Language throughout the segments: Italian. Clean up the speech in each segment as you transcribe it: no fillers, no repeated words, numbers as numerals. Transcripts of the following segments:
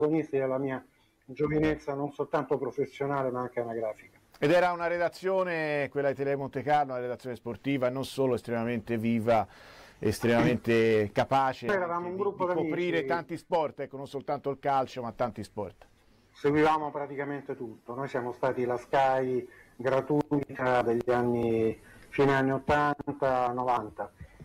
protagonisti della mia giovinezza, non soltanto professionale ma anche anagrafica. Ed era una redazione, quella di Tele Monte Carlo, una redazione sportiva non solo estremamente viva, estremamente capace Eravamo un gruppo di coprire d'amici, tanti sport, ecco, non soltanto il calcio ma tanti sport. seguivamo praticamente tutto, noi siamo stati la Sky gratuita degli anni, fine anni 80-90,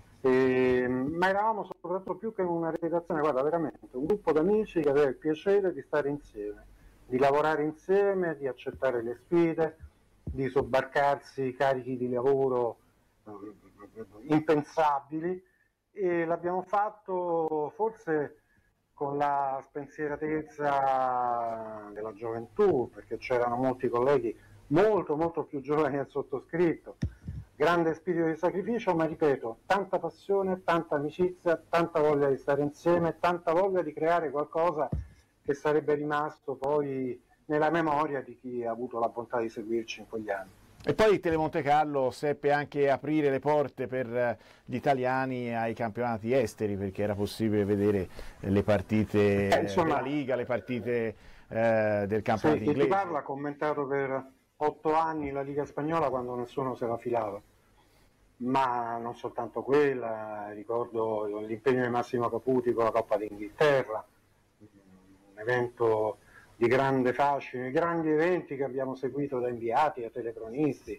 ma eravamo soprattutto più che una redazione, guarda, veramente un gruppo d'amici che aveva il piacere di stare insieme, di lavorare insieme, di accettare le sfide, di sobbarcarsi carichi di lavoro impensabili, e l'abbiamo fatto forse con la spensieratezza della gioventù, perché c'erano molti colleghi molto più giovani del sottoscritto, grande spirito di sacrificio, ma ripeto, tanta passione, tanta amicizia, tanta voglia di stare insieme, tanta voglia di creare qualcosa che sarebbe rimasto poi nella memoria di chi ha avuto la bontà di seguirci in quegli anni. E poi Tele Monte Carlo seppe anche aprire le porte per gli italiani ai campionati esteri, perché era possibile vedere le partite della Liga, le partite del campionato inglese. Chi parla ha commentato per 8 anni la Liga spagnola quando nessuno se la filava, ma non soltanto quella, ricordo l'impegno di Massimo Caputi con la Coppa d'Inghilterra, un evento di grande fascino, i grandi eventi che abbiamo seguito da inviati a telecronisti,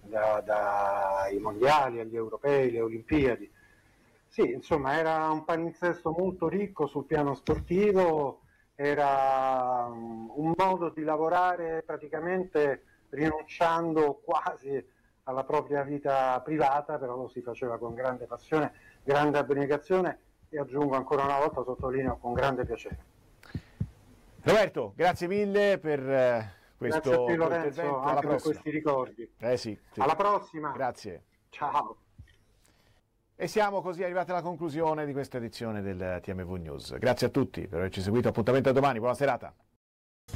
dai mondiali agli europei, le Olimpiadi. Sì, insomma, era un palinsesto molto ricco sul piano sportivo, era un modo di lavorare praticamente rinunciando quasi alla propria vita privata, però lo si faceva con grande passione, grande abnegazione e, aggiungo ancora una volta, sottolineo, con grande piacere. Roberto, grazie mille per questo grazie a te, Lorenzo, intervento. anche per questi ricordi. Sì. Alla prossima. Grazie. Ciao. E siamo così arrivati alla conclusione di questa edizione del TMV News. Grazie a tutti per averci seguito, appuntamento a domani, buona serata.